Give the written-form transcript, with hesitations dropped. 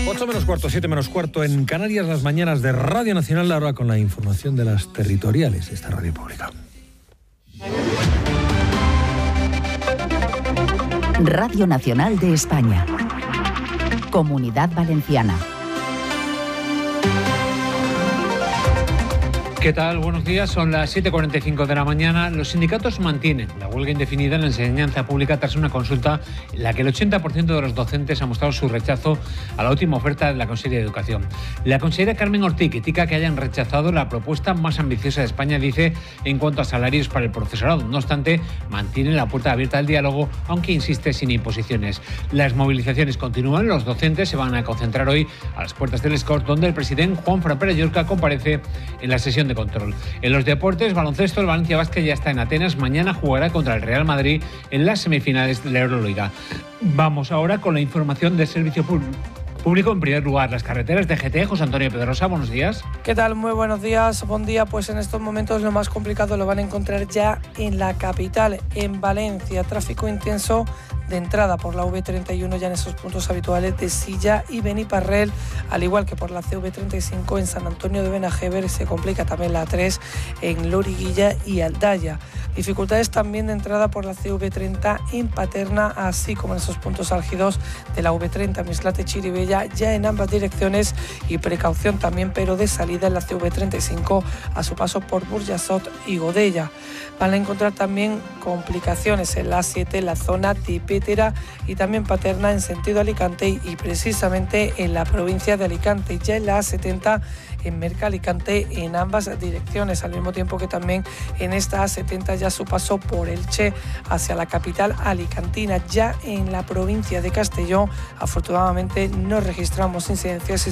8 menos cuarto, 7 menos cuarto en Canarias, las mañanas de Radio Nacional, ahora con la información de las territoriales de esta radio pública. Radio Nacional de España. Comunidad Valenciana. ¿Qué tal? Buenos días. Son las 7:45 de la mañana. Los sindicatos mantienen la huelga indefinida en la enseñanza pública tras una consulta en la que el 80% de los docentes ha mostrado su rechazo a la última oferta de la Consellería de Educación. La consejera Carmen Ortiz critica que hayan rechazado la propuesta más ambiciosa de España, dice, en cuanto a salarios para el profesorado. No obstante, mantiene la puerta abierta al diálogo, aunque insiste sin imposiciones. Las movilizaciones continúan. Los docentes se van a concentrar hoy a las puertas del Escort, donde el presidente Juan Fran Pérez Llorca comparece en la sesión de control. En los deportes, baloncesto, el Valencia Basket ya está en Atenas. Mañana jugará contra el Real Madrid en las semifinales de la Euroliga. Vamos ahora con la información del servicio público. En primer lugar, las carreteras de GT. José Antonio Pedrosa, buenos días. ¿Qué tal? Muy buenos días. Buen día. Pues en estos momentos lo más complicado lo van a encontrar ya en la capital, en Valencia. Tráfico intenso de entrada por la V31 ya en esos puntos habituales de Silla y Beniparrell, al igual que por la CV35 en San Antonio de Benajever. Se complica también la A3 en Loriguilla y Aldaya. Dificultades también de entrada por la CV30 en Paterna, así como en esos puntos álgidos de la V30 Mislate-Chirivella, ya en ambas direcciones, y precaución también, pero de salida en la CV35 a su paso por Burjasot y Godella. Van a encontrar también complicaciones en la A7, en la zona de Pétera y también Paterna en sentido Alicante, y precisamente en la provincia de Alicante, ya en la A70 en Merca Alicante en ambas direcciones, al mismo tiempo que también en esta A70 ya su paso por Elche hacia la capital alicantina. Ya en la provincia de Castellón, afortunadamente no registramos incidencias